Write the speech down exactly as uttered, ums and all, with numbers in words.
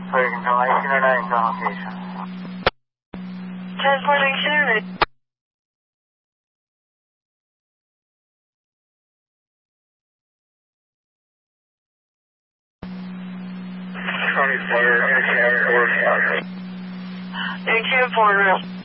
Fire control, I C nine is on location. Transporting Sherry. County Fire, Air Camp, or Fire. Air Camp,